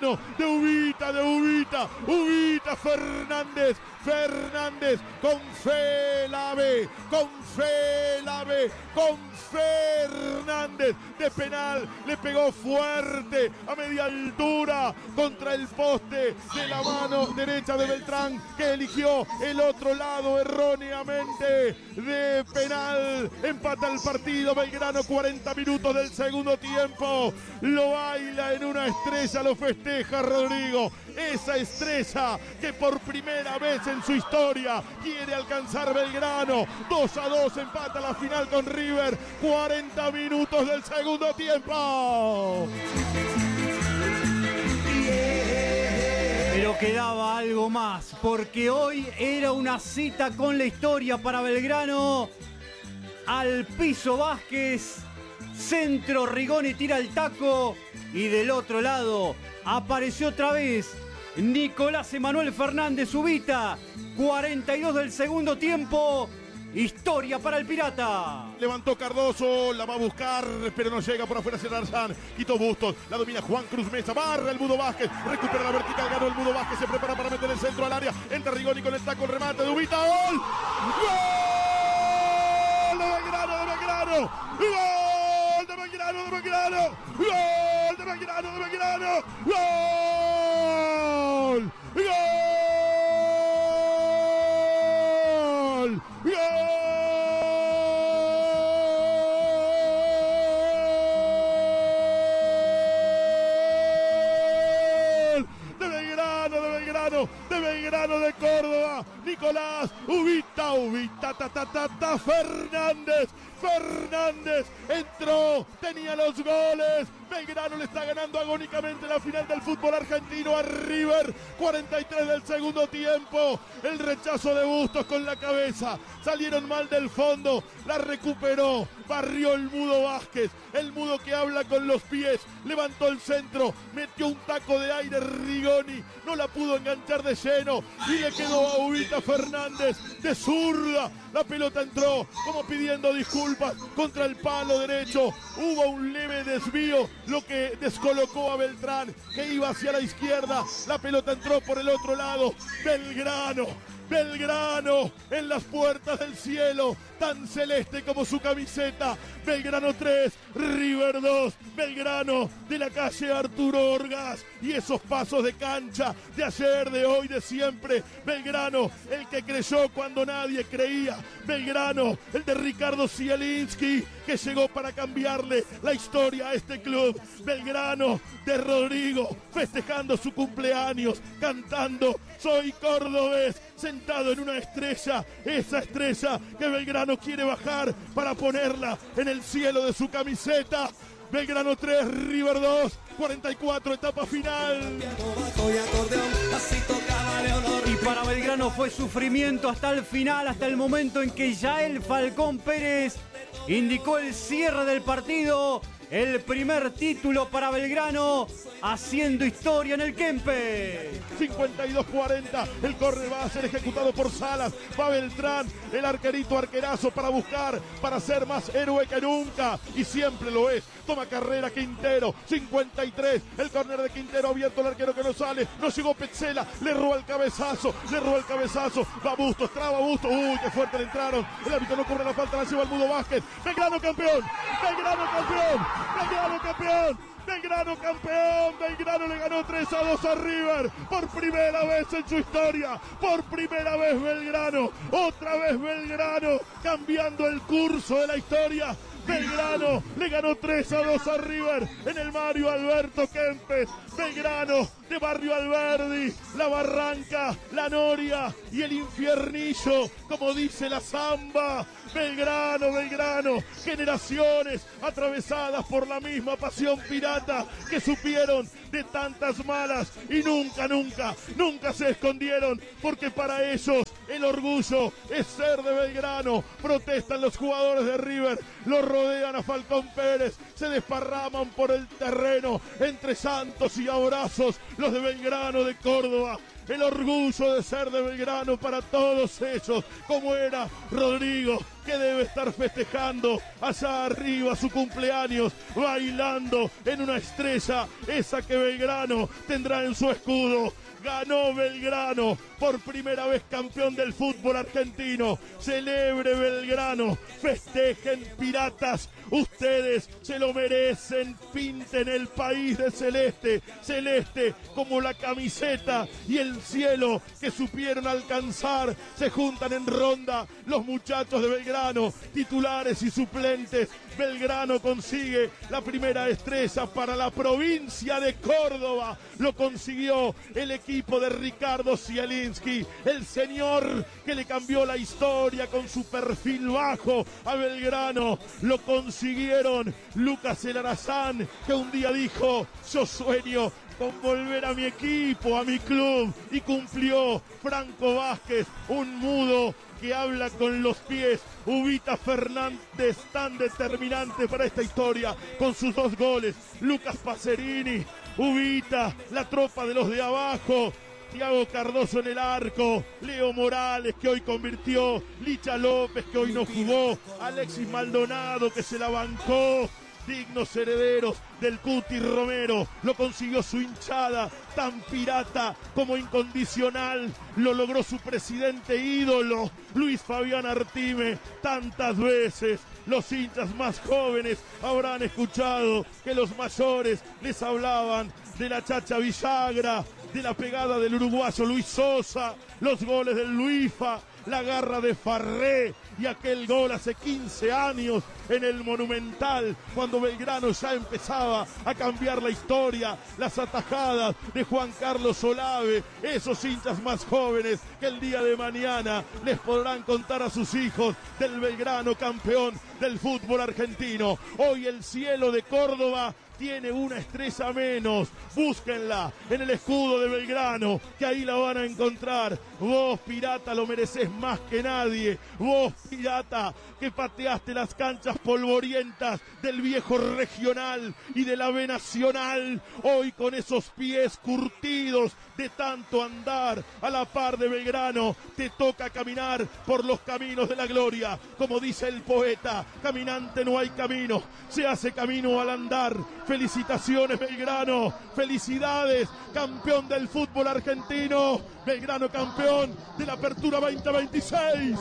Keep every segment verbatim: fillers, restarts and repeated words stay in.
Belgrano, de Ubita, de Ubita, Ubita Fernández, Fernández, con fe la ve, con fe la ve, con Fernández, de penal, le pegó fuerte, a media altura, contra el poste de la mano derecha de Beltrán, que eligió el otro lado erróneamente, de penal, empata el partido, Belgrano, cuarenta minutos del segundo tiempo, lo baila en una estrella, lo festeja Rodrigo, esa estrella que por primera vez en su historia quiere alcanzar Belgrano, dos a dos empata la final con River, cuarenta minutos del segundo tiempo. Pero quedaba algo más, porque hoy era una cita con la historia para Belgrano. Al piso Vázquez, centro Rigoni tira el taco y del otro lado apareció otra vez Nicolás Emanuel Fernández Ubita, cuarenta y dos del segundo tiempo. Historia para el Pirata. Levantó Cardoso, la va a buscar, pero no llega por afuera hacia Arzán. Quitó Bustos, la domina Juan Cruz Mesa, barra el Mudo Vázquez, recupera la vertical, ganó el Mudo Vázquez, se prepara para meter el centro al área. Entra Rigoni con el taco, el remate de Ubita, ¡gol! ¡Gol! ¡De Belgrano, de Belgrano! ¡Gol de Belgrano, de Belgrano! ¡Gol de Belgrano, de Belgrano! ¡Gol! ¡Gol! ¡Gol! De Belgrano, de Belgrano, de Belgrano de Córdoba, Nicolás Ubita, Ubita, ta, ta, ta, ta, Fernández, Fernández entró, tenía los goles. Belgrano le está ganando agónicamente la final del fútbol argentino a River. cuarenta y tres del segundo tiempo. El rechazo de Bustos con la cabeza. Salieron mal del fondo. La recuperó. Barrió el Mudo Vázquez. El Mudo que habla con los pies. Levantó el centro. Metió un taco de aire Rigoni. No la pudo enganchar de lleno. Y le quedó a Ubita Fernández de zurda. La pelota entró como pidiendo disculpas contra el palo derecho. Hubo un leve desvío, lo que descolocó a Beltrán, que iba hacia la izquierda. La pelota entró por el otro lado. Belgrano, Belgrano en las puertas del cielo, tan celeste como su camiseta. Belgrano tres, River dos. Belgrano de la calle Arturo Orgaz. Y esos pasos de cancha de ayer, de hoy, de siempre. Belgrano, el que creyó cuando nadie creía. Belgrano, el de Ricardo Zielinski, que llegó para cambiarle la historia a este club. Belgrano de Rodrigo, festejando su cumpleaños, cantando "Soy cordobés", sentado en una estrella, esa estrella que Belgrano quiere bajar para ponerla en el cielo de su camiseta. Belgrano tres, River dos, cuarenta y cuatro, etapa final. Y para Belgrano fue sufrimiento hasta el final, hasta el momento en que Yael Falcón Pérez indicó el cierre del partido. El primer título para Belgrano, haciendo historia en el Kempe. cincuenta y dos cuarenta, el córner va a ser ejecutado por Salas. Va Beltrán, el arquerito arquerazo para buscar, para ser más héroe que nunca. Y siempre lo es. Toma carrera Quintero, cincuenta y tres, el córner de Quintero, abierto el arquero que no sale. No llegó Petzela, le roba el cabezazo, le roba el cabezazo. Va Bustos, traba Bustos. Uy, qué fuerte le entraron. El árbitro no cubre la falta, la lleva el Mudo Vázquez. Belgrano campeón, Belgrano campeón, Belgrano campeón. Belgrano campeón, Belgrano le ganó tres a dos a River, por primera vez en su historia, por primera vez Belgrano, otra vez Belgrano, cambiando el curso de la historia. Belgrano le ganó tres a dos a River en el Mario Alberto Kempes. Belgrano de Barrio Alberdi, La Barranca, La Noria y el Infiernillo, como dice la samba. Belgrano, Belgrano, generaciones atravesadas por la misma pasión pirata, que supieron de tantas malas y nunca, nunca, nunca se escondieron, porque para ellos el orgullo es ser de Belgrano. Protestan los jugadores de River, lo rodean a Falcón Pérez, se desparraman por el terreno entre santos y abrazos los de Belgrano de Córdoba. el orgullo de ser de Belgrano para todos ellos, como era Rodrigo, que debe estar festejando allá arriba su cumpleaños, bailando en una estrella, esa que Belgrano tendrá en su escudo. Ganó Belgrano, por primera vez campeón del fútbol argentino. Celebre Belgrano, festejen Piratas, ustedes se lo merecen, pinten el país de celeste, celeste como la camiseta y el cielo que supieron alcanzar. Se juntan en ronda los muchachos de Belgrano, titulares y suplentes. Belgrano consigue la primera estrella para la provincia de Córdoba. Lo consiguió el equipo de Ricardo Zielinski, el señor que le cambió la historia con su perfil bajo a Belgrano. Lo consiguieron Lucas El Arazán, que un día dijo: yo sueño con volver a mi equipo, a mi club, y cumplió. Franco Vázquez, un mudo que habla con los pies. Ubita Fernández, tan determinante para esta historia con sus dos goles. Lucas Pacerini, Ubita, la tropa de los de abajo. Thiago Cardoso en el arco, Leo Morales, que hoy convirtió, Licha López, que hoy no jugó, Alexis Maldonado, que se la bancó. Dignos herederos del Cuti Romero, lo consiguió su hinchada, tan pirata como incondicional, lo logró su presidente ídolo, Luis Fabián Artime. Tantas veces los hinchas más jóvenes habrán escuchado que los mayores les hablaban de la Chacha Villagra, de la pegada del uruguayo Luis Sosa, los goles del Luifa, la garra de Farré y aquel gol hace quince años en el Monumental, cuando Belgrano ya empezaba a cambiar la historia, las atajadas de Juan Carlos Olave. Esos hinchas más jóvenes que el día de mañana les podrán contar a sus hijos del Belgrano campeón del fútbol argentino. Hoy el cielo de Córdoba tiene una estrella menos. Búsquenla en el escudo de Belgrano, que ahí la van a encontrar. Vos, pirata, lo merecés más que nadie. Vos, pirata, que pateaste las canchas polvorientas del viejo regional y de la B Nacional. Hoy con esos pies curtidos de tanto andar a la par de Belgrano, te toca caminar por los caminos de la gloria. Como dice el poeta, caminante no hay camino, se hace camino al andar. Felicitaciones Belgrano, felicidades, campeón del fútbol argentino, Belgrano campeón de la Apertura veinte veintiséis.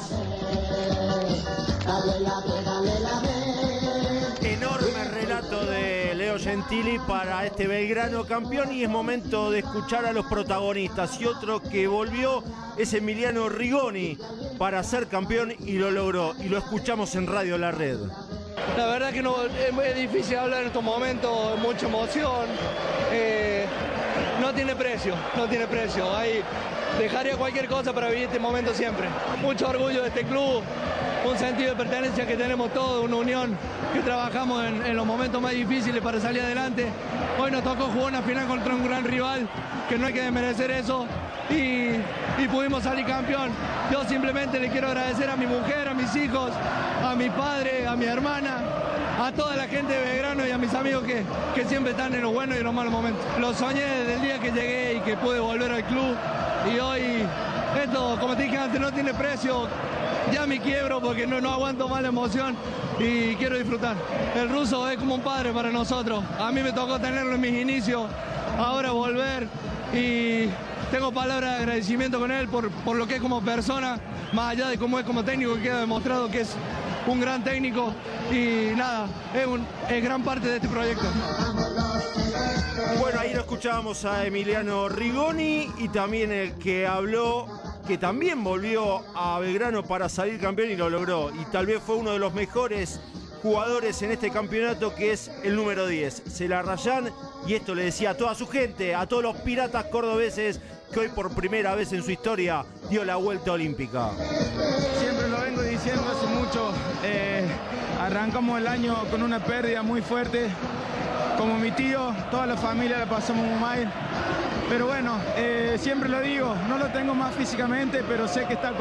Enorme relato de Leo Gentili para este Belgrano campeón, y es momento de escuchar a los protagonistas. Y otro que volvió es Emiliano Rigoni para ser campeón y lo logró, y lo escuchamos en Radio La Red. La verdad que no, es difícil hablar en estos momentos, mucha emoción, eh, no tiene precio, no tiene precio. Ahí dejaría cualquier cosa para vivir este momento siempre. Mucho orgullo de este club, un sentido de pertenencia que tenemos todos, una unión que trabajamos en, en los momentos más difíciles para salir adelante. Hoy nos tocó jugar una final contra un gran rival, que no hay que desmerecer eso, y, y pudimos salir campeón. Yo simplemente le quiero agradecer a mi mujer, a mis hijos, a mi padre, a mi hermana, a toda la gente de Belgrano y a mis amigos que, que siempre están en los buenos y en los malos momentos. Lo soñé desde el día que llegué y que pude volver al club, y hoy esto, como te dije antes, no tiene precio. Ya me quiebro porque no, no aguanto más la emoción y quiero disfrutar. El ruso es como un padre para nosotros. A mí me tocó tenerlo en mis inicios, ahora volver, y tengo palabras de agradecimiento con él por, por lo que es como persona, más allá de cómo es como técnico, que queda demostrado que es un gran técnico, y nada, es, un, es gran parte de este proyecto. Bueno, ahí lo escuchábamos a Emiliano Rigoni, y también el que habló, que también volvió a Belgrano para salir campeón y lo logró, y tal vez fue uno de los mejores jugadores en este campeonato, que es el número diez, Celarrayán, y esto le decía a toda su gente, a todos los piratas cordobeses, que hoy por primera vez en su historia dio la vuelta olímpica. Siempre lo vengo diciendo hace mucho, eh, arrancamos el año con una pérdida muy fuerte, como mi tío, toda la familia la pasamos muy mal, pero bueno, eh, siempre lo digo, no lo tengo más físicamente, pero sé que está con